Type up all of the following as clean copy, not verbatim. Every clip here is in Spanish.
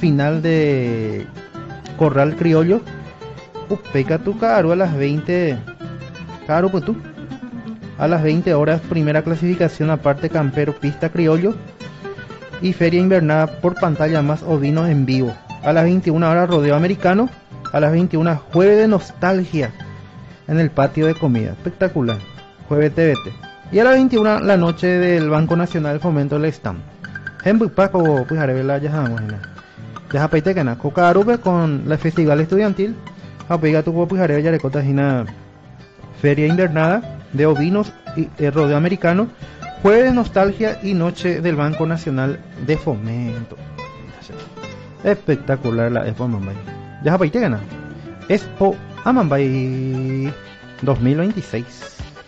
final de Corral Criollo. Peca tu caro a las 20. Caro pues tú. A las 20 horas, primera clasificación aparte Campero Pista Criollo. Y feria invernada por pantalla más ovinos en vivo. A las 21 horas rodeo americano. A las 21 jueves de nostalgia en el patio de comida. Espectacular. Jueves TVT. Y a las 21 la noche del Banco Nacional Fomento del Stand. En Bupaco, pues haré ya sabemos. Ya apeite que na Cocarupe con la festival estudiantil. Apega tu pues haré ya le cotajina feria invernada de ovinos y rodeo americano. Jueves de nostalgia y noche del Banco Nacional de Fomento. Espectacular la Expo Amambay. Ya apeite que na Expo Amambay 2026.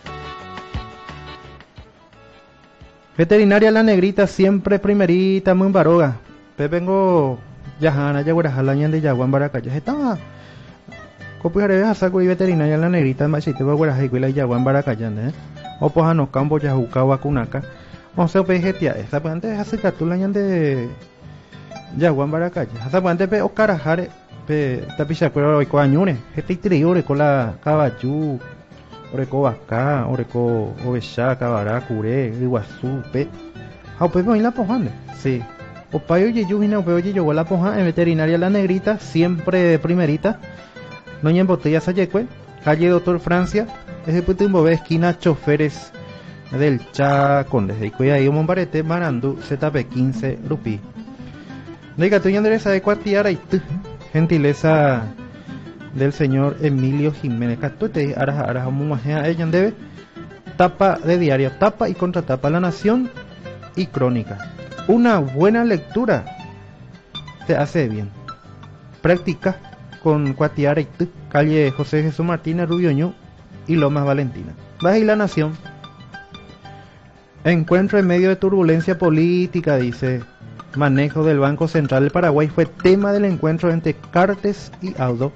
Veterinaria La Negrita, siempre primerita, muy baroga. Vengo Yajana, Yaguarajalaña de Yaguán Baracaya. Estaba Copijaré a saco y veterinaria La Negrita, machite, Guarajicuila y Yaguán Baracaya, o Pojano Campo, Yajuca, Wacunaca. O sea, pejetia, esa puente es hacer catulaña de Yaguán Baracaya. Esa puente pe Ocarajare, pe Tapichacuero, Oico Añune, este interior, con la Caballú. Oreco Bacá, Oreco Ovechá, Cabará, Curé, Iguazú, Pe. Aupe voy la pojande. Sí. Opayo Yeyujina, Opeo Yeyo, la poja en veterinaria La Negrita, siempre primerita. Doña en Botella Sayecue, calle Doctor Francia, es el Putumbo esquina Choferes del Chacón, desde Icoya y Mombarete, Marandú, ZP15, Rupi. Diga tu Andrés de Cuatiara y gentileza del señor Emilio Jiménez Catute, Araja Mumajea, ella debe tapa de diario, tapa y contratapa La Nación y Crónica. Una buena lectura te hace bien. Práctica con Cuatiara y calle José Jesús Martínez, Rubioño y Lomas Valentina. Baja y La Nación. Encuentro en medio de turbulencia política, dice. Manejo del Banco Central del Paraguay fue tema del encuentro entre Cartes y Aldo.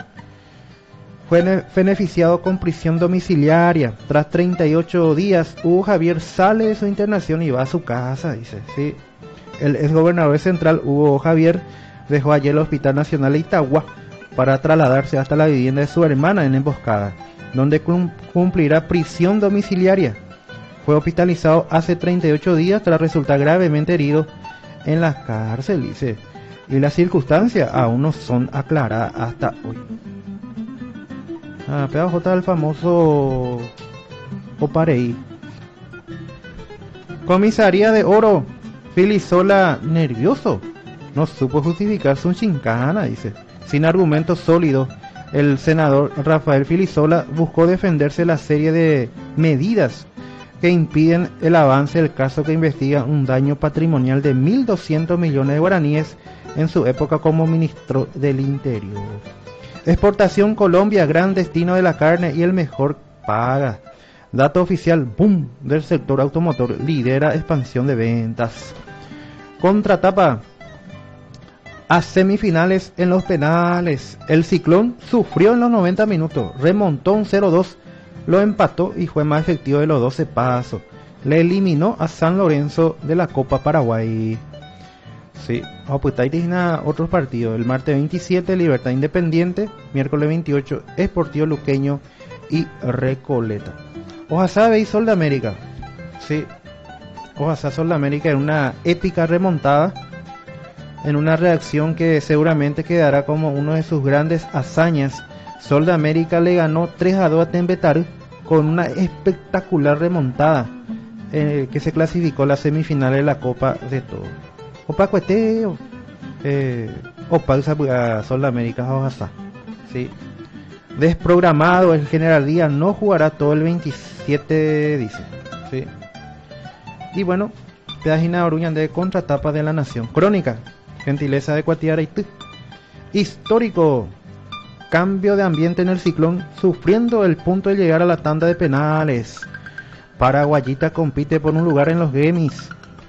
Fue beneficiado con prisión domiciliaria. Tras 38 días, Hugo Javier sale de su internación y va a su casa, dice. Sí. El exgobernador central, Hugo Javier, dejó ayer el Hospital Nacional de Itagua para trasladarse hasta la vivienda de su hermana en Emboscada, donde cumplirá prisión domiciliaria. Fue hospitalizado hace 38 días tras resultar gravemente herido en la cárcel, dice. Y las circunstancias aún no son aclaradas hasta hoy. PJ del famoso Oparei. Comisaría de Oro. Filisola nervioso. No supo justificar su chincana, dice. Sin argumentos sólidos, el senador Rafael Filisola buscó defenderse la serie de medidas que impiden el avance del caso que investiga un daño patrimonial de 1.200 millones de guaraníes en su época como ministro del Interior. Exportación Colombia, gran destino de la carne y el mejor paga. Dato oficial, boom, del sector automotor, lidera expansión de ventas. Contratapa. A semifinales en los penales. El Ciclón sufrió en los 90 minutos, remontó un 0-2, lo empató y fue más efectivo de los 12 pasos. Le eliminó a San Lorenzo de la Copa Paraguay. Sí, pues ahí tiene otros partidos. El martes 27, Libertad Independiente. Miércoles 28, Sportivo Luqueño y Recoleta. Oaxaca y Sol de América. Sí, Oaxaca Sol de América en una épica remontada. En una reacción que seguramente quedará como una de sus grandes hazañas. Sol de América le ganó 3-2 a Tembetar con una espectacular remontada que se clasificó a las semifinales de la Copa de Todo. Opa cueteo, opa a Sol de América Oaxaca. Sí. Desprogramado, el General Díaz no jugará todo el 27, dice. Sí. Y bueno, página Oruñan de contratapa de La Nación. Crónica, gentileza de Cuatiara y histórico. Cambio de ambiente en el Ciclón, sufriendo el punto de llegar a la tanda de penales. Paraguayita compite por un lugar en los Gemis.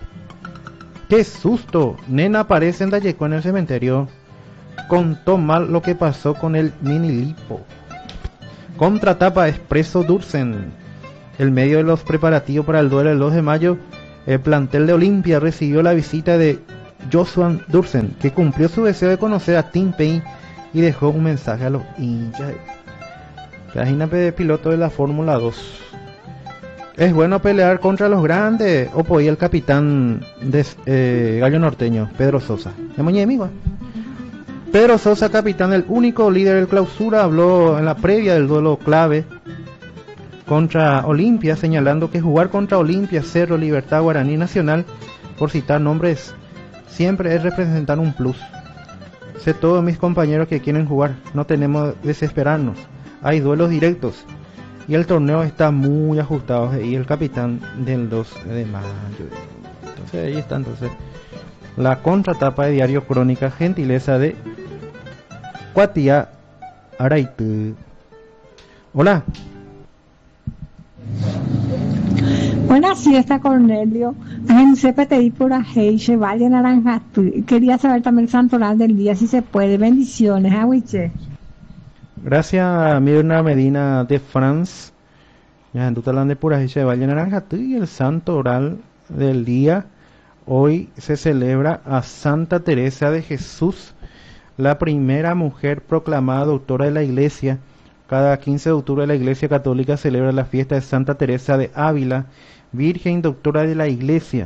¡Qué susto! Nena aparece en Dallecó en el cementerio. Contó mal lo que pasó con el mini lipo. Contratapa Expreso Dursen. El medio de los preparativos para el duelo del 2 de mayo, el plantel de Olimpia recibió la visita de Joshua Dursen, que cumplió su deseo de conocer a Tim Payne y dejó un mensaje a los hinchas. Imagínate de piloto de la Fórmula 2. Es bueno pelear contra los grandes, opoía el capitán de Gallo Norteño, Pedro Sosa. De Moñé, amigo. Pedro Sosa, capitán, el único líder del clausura, habló en la previa del duelo clave contra Olimpia, señalando que jugar contra Olimpia, Cerro, Libertad, Guaraní, Nacional, por citar nombres, siempre es representar un plus. Sé todos mis compañeros que quieren jugar, no tenemos que desesperarnos, hay duelos directos y el torneo está muy ajustado, y el capitán del 2 de mayo. Entonces ahí está la contratapa de Diario Crónica, gentileza de Cuatia Araitu. Hola. Buenas siesta, Cornelio. En CPTI por Ajeiche, Valle Naranjatú. Quería saber también el santoral del día, si se puede. Bendiciones, Ahuiche. Gracias, Mirna Medina de France. Ya en Tutalán de Purajiche de Valle Naranjatú, y el santo oral del día. Hoy se celebra a Santa Teresa de Jesús, la primera mujer proclamada doctora de la Iglesia. Cada 15 de octubre la Iglesia Católica celebra la fiesta de Santa Teresa de Ávila, Virgen Doctora de la Iglesia,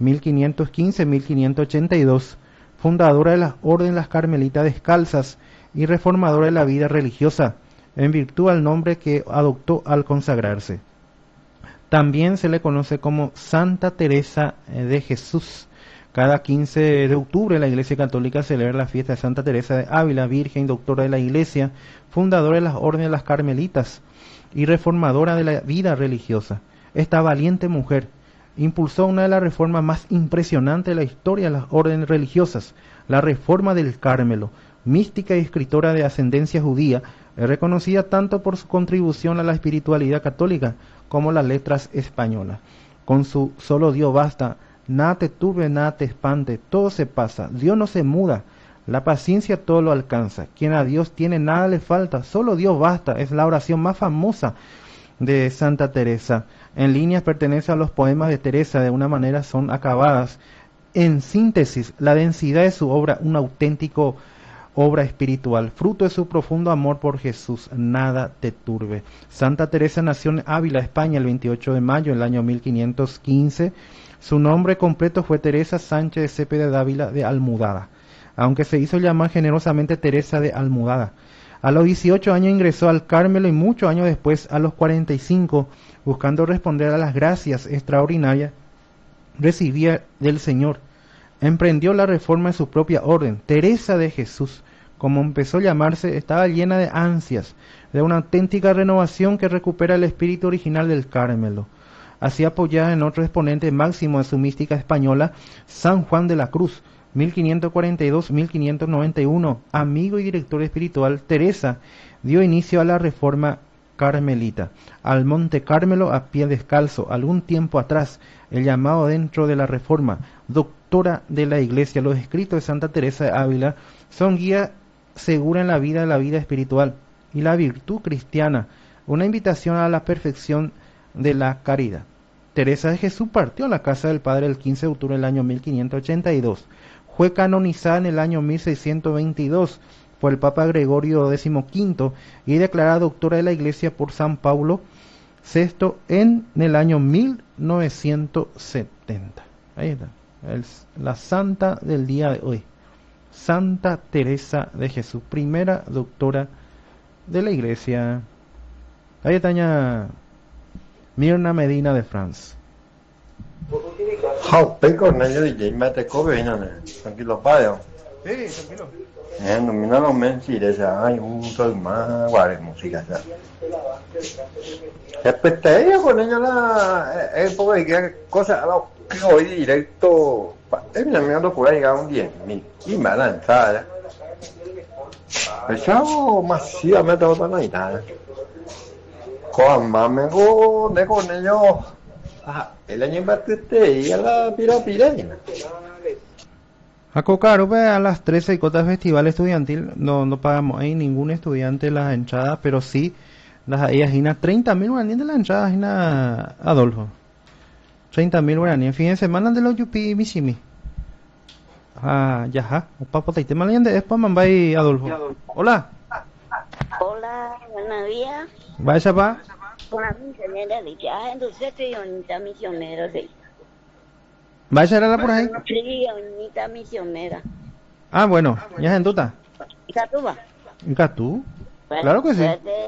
1515-1582, fundadora de la Orden de las Carmelitas Descalzas y reformadora de la vida religiosa, en virtud al nombre que adoptó al consagrarse. También se le conoce como Santa Teresa de Jesús. Cada 15 de octubre la Iglesia Católica celebra la fiesta de Santa Teresa de Ávila, Virgen Doctora de la Iglesia, fundadora de las Órdenes de las Carmelitas y reformadora de la vida religiosa. Esta valiente mujer impulsó una de las reformas más impresionantes de la historia de las órdenes religiosas, la Reforma del Carmelo. Mística y escritora de ascendencia judía, es reconocida tanto por su contribución a la espiritualidad católica como las letras españolas. Con su solo Dios basta, nada te turbe, nada te espante, todo se pasa, Dios no se muda, la paciencia todo lo alcanza, quien a Dios tiene nada le falta, solo Dios basta, es la oración más famosa de Santa Teresa. En líneas pertenece a los poemas de Teresa, de una manera son acabadas. En síntesis, la densidad de su obra, un auténtico obra espiritual, fruto de su profundo amor por Jesús, nada te turbe. Santa Teresa nació en Ávila, España, el 28 de mayo del año 1515. Su nombre completo fue Teresa Sánchez de Cepeda de Ávila de Almudada, aunque se hizo llamar generosamente Teresa de Almudada. A los 18 años ingresó al Carmelo y muchos años después, a los 45, buscando responder a las gracias extraordinarias recibida del Señor, emprendió la reforma de su propia orden. Teresa de Jesús, como empezó a llamarse, estaba llena de ansias, de una auténtica renovación que recupera el espíritu original del Carmelo. Así apoyada en otro exponente máximo de su mística española, San Juan de la Cruz, 1542-1591, amigo y director espiritual, Teresa dio inicio a la reforma carmelita, al Monte Carmelo a pie descalzo, algún tiempo atrás, el llamado dentro de la reforma, doctora de la Iglesia. Los escritos de Santa Teresa de Ávila son guía segura en la vida espiritual y la virtud cristiana, una invitación a la perfección de la caridad. Teresa de Jesús partió a la casa del Padre el 15 de octubre del año 1582. Fue canonizada en el año 1622 por el Papa Gregorio XV y declarada doctora de la Iglesia por San Pablo VI en el año 1970. Ahí está, la santa del día de hoy, Santa Teresa de Jesús, primera doctora de la Iglesia. Ahí está Mirna Medina de France. Tranquilo, padre. Sí, tranquilo. Nominalmente hay un más guardia música. Respeté con ella la época que cosa que hoy directo terminando por ahí un 10.000 y me lanzada. Pensavo masivamente a otra noche. Con mamego de con ellos. El año batiste y a la pirapirena. A Cocarope a las 13 y cotas festival estudiantil, no pagamos ahí ningún estudiante las entradas, pero sí las ahí 30.000 guaraníes de la entrada, Adolfo. 30.000 guaraníes. Fin de semana de los Yupi y Mishimi. Yaja, opa potaite maliende, es pa mambay Adolfo. Hola, Hola, buenos días. vaya pa. Una misionera de ya, entonces soy bonita misionera de. Vaya era la por ahí. Sí, bonita misionera. Bueno, ya en tuta. ¿Y Catuba? ¿Inca tú? Claro que sí.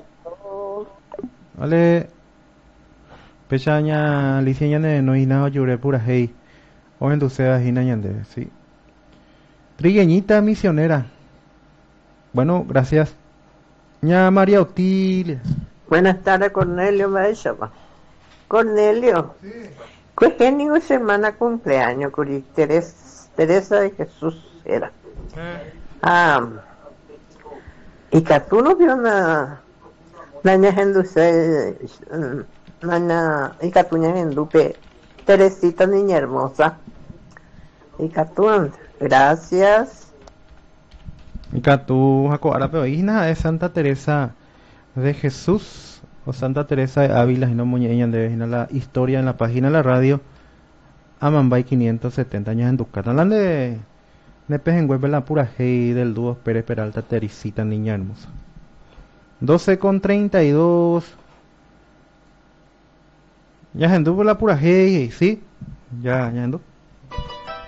Vale. Pechaña, liceña no hay nada lloré pura hey. O en tu seas y nañande, sí. Trigueñita misionera. Bueno, gracias. Ña María Otilia. Buenas tardes, Cornelio Maesha. Cornelio, ¿qué genio semana cumpleaños? Curi Teresa de Jesús era. Y que tú no vio una naña henduse, naña, y que tú hendupe, Teresita niña hermosa. Y que tú, gracias. Inca tú, Jaco Árabe, hija de Santa Teresa de Jesús o Santa Teresa de Ávila, y no muñeña de la historia en la página de la radio Amambay 570 años en Ducata. Hablan de Pejengüe, la pura hey del dúo Pérez Peralta, Teresita, niña hermosa. 12:32. Ya en la pura hey, sí, ya en